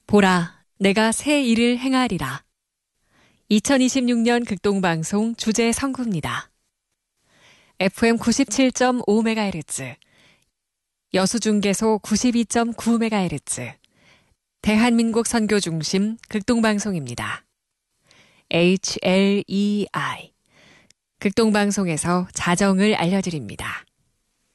보라, 내가 새 일을 행하리라. 2026년 극동방송 주제 선구입니다. FM 97.5MHz, 여수중계소 92.9MHz, 대한민국 선교중심 극동방송입니다. HLEI, 극동방송에서 자정을 알려드립니다.